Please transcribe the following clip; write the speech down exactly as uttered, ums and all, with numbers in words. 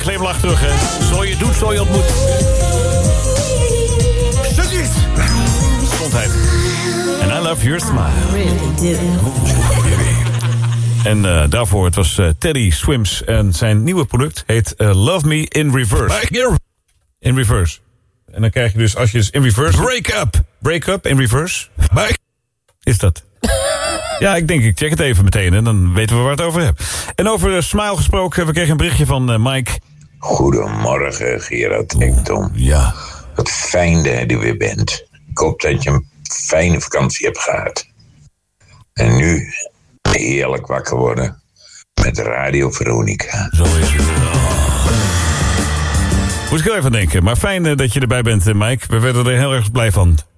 Glimlach terug, hè. Zo je doet, zo je ontmoet. Stukjes. Gezondheid. And I love your smile. En uh, daarvoor, het was uh, Teddy Swims. En zijn nieuwe product heet uh, Love Me in Reverse. In reverse. En dan krijg je dus, als je dus in reverse... Break up. Break up in reverse. Is dat? Ja, ik denk, ik check het even meteen en dan weten we waar het over hebben. En over uh, Smile gesproken, we kregen een berichtje van uh, Mike. Goedemorgen, Gerard en Tom. Ja. Wat fijn dat je er weer bent. Ik hoop dat je een fijne vakantie hebt gehad. En nu heerlijk wakker worden met Radio Veronica. Zo is het. Oh. Moest ik wel even denken. Maar fijn uh, dat je erbij bent, uh, Mike. We werden er heel erg blij van.